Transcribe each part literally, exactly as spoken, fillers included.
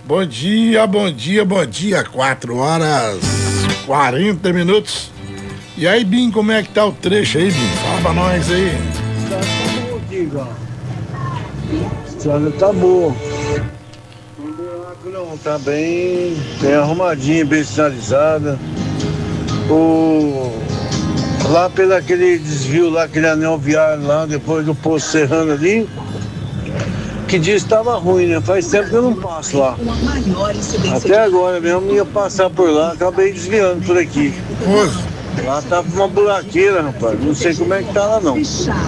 Bom dia, bom dia, bom dia. quatro horas quarenta minutos. E aí, Bim, como é que tá o trecho aí, Bim? Fala pra nós aí. Tá bom, diga. A estrada tá boa. Não buraco não, tá bem, bem arrumadinha, bem sinalizada. O... Lá pelo aquele desvio lá, aquele anel viário lá, depois do Poço Serrano ali, que diz que estava ruim, né? Faz tempo que eu não passo lá. Até agora mesmo ia passar por lá, acabei desviando por aqui. Pois. Lá tava uma buraqueira, rapaz. Não sei como é que tá lá não.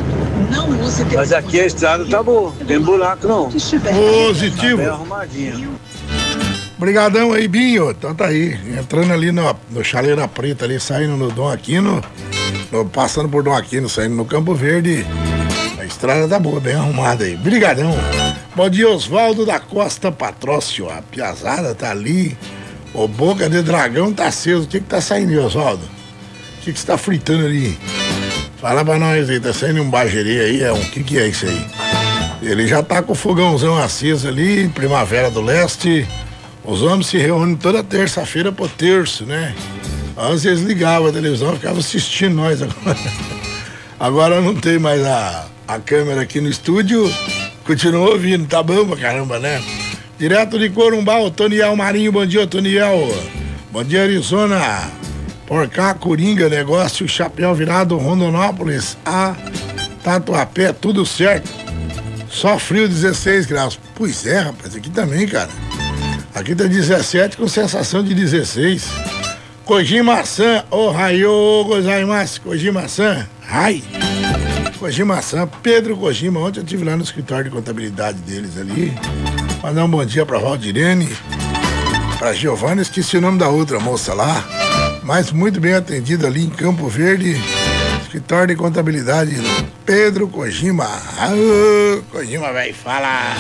Mas aqui a estrada tá boa, tem buraco não. Positivo. Tá bem arrumadinha. Obrigadão aí, Binho. Então tá aí, entrando ali no, no Chaleira Preta, ali, saindo no Dom Aquino, no, passando por Dom Aquino, saindo no Campo Verde. A estrada tá boa, bem arrumada aí. Brigadão. Bom dia, Oswaldo da Costa Patrócio. A piazada tá ali. O Boca de Dragão tá aceso. O que que tá saindo aí, Oswaldo? O que que você tá fritando ali? Fala pra nós aí, tá saindo um bagerê aí, é um, que que é isso aí? Ele já tá com o fogãozão aceso ali, Primavera do Leste. Os homens se reúnem toda terça-feira pro terço, né? Antes eles ligavam a televisão, ficavam assistindo nós agora. Agora não tem mais a, a câmera aqui no estúdio, continua ouvindo, tá bom pra caramba, né? Direto de Corumbá, o Toniel Marinho, bom dia, Toniel. Bom dia, Arizona. Porcá, Coringa, negócio, chapéu virado, Rondonópolis, a Tatuapé, tudo certo. Só frio, dezesseis graus. Pois é, rapaz, aqui também, cara. Aqui tá dezessete com sensação de dezesseis. Kojima-san, ohayou gozaimasu. Kojima-san, ai. Kojima-san, Pedro Kojima. Ontem eu estive lá no escritório de contabilidade deles ali. Mandar um bom dia pra Valdirene, pra Giovana, esqueci o nome da outra moça lá. Mas muito bem atendido ali em Campo Verde. Escritório de contabilidade, Pedro Kojima. Ah, Kojima vai falar.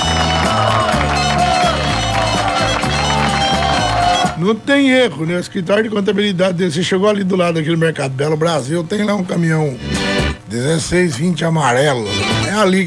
Não tem erro, né? O escritório de contabilidade dele. Você chegou ali do lado daquele Mercado Belo Brasil, tem lá um caminhão dezesseis vinte amarelo. É ali